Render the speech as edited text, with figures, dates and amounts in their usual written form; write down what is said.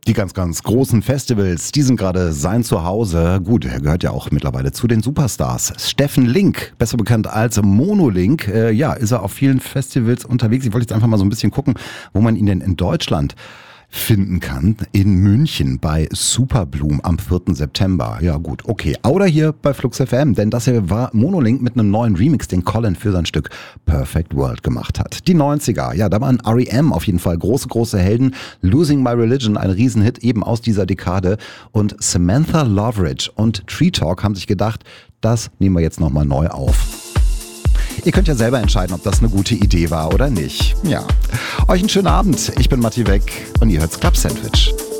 Die ganz, ganz großen Festivals, die sind gerade sein Zuhause. Gut, er gehört ja auch mittlerweile zu den Superstars. Steffen Link, besser bekannt als Monolink, ist er auf vielen Festivals unterwegs. Ich wollte jetzt einfach mal so ein bisschen gucken, wo man ihn denn in Deutschland finden kann. In München bei Superbloom am 4. September. Ja gut, okay. Oder hier bei Flux FM, denn das hier war Monolink mit einem neuen Remix, den Colin für sein Stück Perfect World gemacht hat. Die 90er, ja, da waren R.E.M. auf jeden Fall große Helden. Losing My Religion, ein Riesenhit eben aus dieser Dekade. Und Samantha Loveridge und Tree Talk haben sich gedacht, das nehmen wir jetzt nochmal neu auf. Ihr könnt ja selber entscheiden, ob das eine gute Idee war oder nicht. Ja. Euch einen schönen Abend. Ich bin Matti Weck und ihr hört's Club Sandwich.